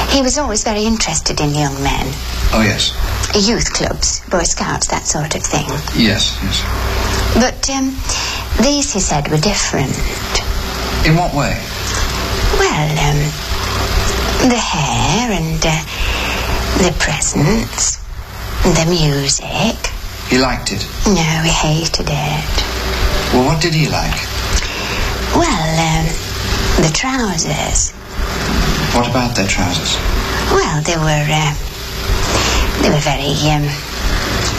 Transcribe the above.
He was always very interested in young men. Oh, yes. Youth clubs, Boy Scouts, that sort of thing. Yes. But these, he said, were different. In what way? Well, the hair and the presents, the music. He liked it? No, he hated it. Well, what did he like? Well, the trousers. What about their trousers? Well, they were very